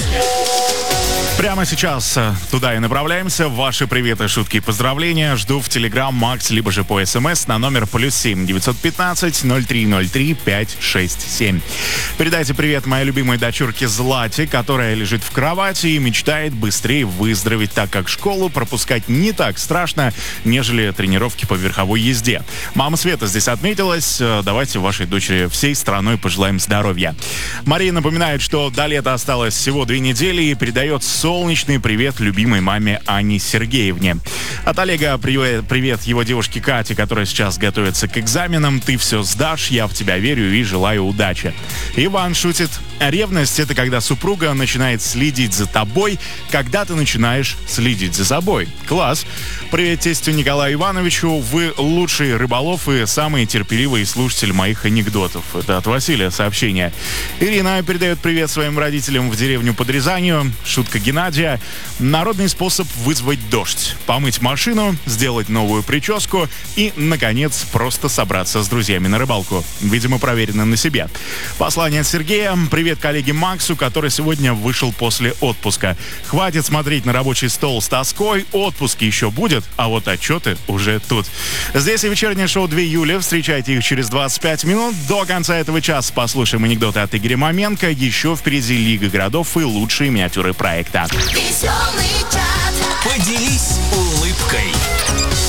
Прямо сейчас туда и направляемся. Ваши приветы, шутки и поздравления жду в Telegram, Макс, либо же по СМС на номер +7 915 0303 567. Передайте привет моей любимой дочурке Злате, которая лежит в кровати и мечтает быстрее выздороветь, так как школу пропускать не так страшно, нежели тренировки по верховой езде. Мама Света здесь отметилась. Давайте вашей дочери всей страной пожелаем здоровья. Мария напоминает, что до лета осталось всего 2 недели и передает солнечный привет любимой маме Анне Сергеевне. От Олега привет его девушке Кате, которая сейчас готовится к экзаменам. Ты все сдашь, я в тебя верю и желаю удачи. Иван шутит. Ревность — это когда супруга начинает следить за тобой, когда ты начинаешь следить за собой. Класс. Привет тестю Николаю Ивановичу. Вы лучший рыболов и самый терпеливый слушатель моих анекдотов. Это от Василия сообщение. Ирина передает привет своим родителям в деревню под Рязанью. Шутка Геннадия. Народный способ вызвать дождь. Помыть машину, сделать новую прическу и, наконец, просто собраться с друзьями на рыбалку. Видимо, проверено на себе. Послание от Сергея. Привет коллеге Максу, который сегодня вышел после отпуска. Хватит смотреть на рабочий стол с тоской. Отпуск еще будет, а вот отчеты уже тут. Здесь и вечернее шоу 2 июля. Встречайте их через 25 минут. До конца этого часа послушаем анекдоты от Игоря Маменко. Еще впереди Лига городов и лучшие миниатюры проекта. Веселый чат. Поделись улыбкой.